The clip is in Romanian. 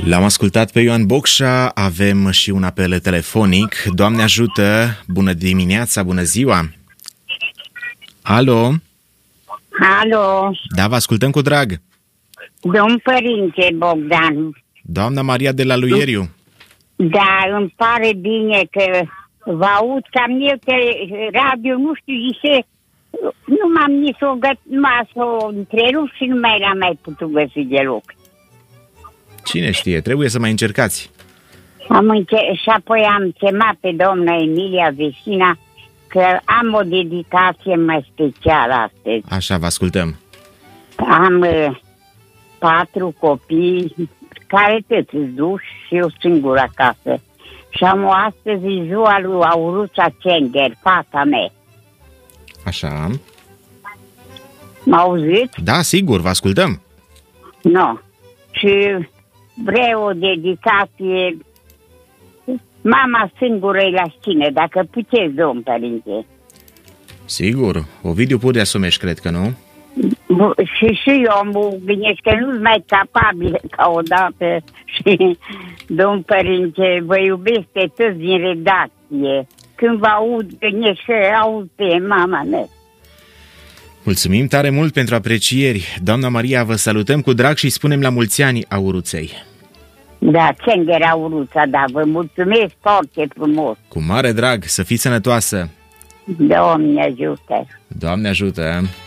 L-am ascultat pe Ioan Bocșa, avem și un apel telefonic. Doamne ajută, bună dimineața, bună ziua! Alo? Alo? Da, vă ascultăm cu drag. Domn Părinte Bogdan. Doamna Maria de la Luieriu. Da, îmi pare bine că vă aud cam mult pe radio, nu știu, zice, nu m-am s-o întrerupt și nu mai l-am mai putut găsi deloc. Cine știe, trebuie să mai încercați. Și apoi am chemat pe doamna Emilia Vesina că am o dedicație mai specială astăzi. Așa, vă ascultăm. Am 4 copii care toți îți duși și eu singură acasă. Și am astăzi ziua lui Auruța Cenger, fata mea. Așa. M-a auzit? Da, sigur, vă ascultăm. Nu. Și vreau o dedicație. Mama singură e la cine, dacă puteți, domn Părinte. Sigur, Ovidiu Pudea Sumeș, cred că nu? Și eu mă gândesc că nu-s mai capabil ca odată. Și, domn Părinte, vă iubesc pe toți din redacție. Când vă aud, gândesc că aud pe mama mea. Mulțumim tare mult pentru aprecieri. Doamna Maria, vă salutăm cu drag și spunem la mulți ani Auruței. Da, Cenger Auruța, da, vă mulțumesc foarte frumos. Cu mare drag, să fiți sănătoasă. Doamne ajută. Doamne ajută.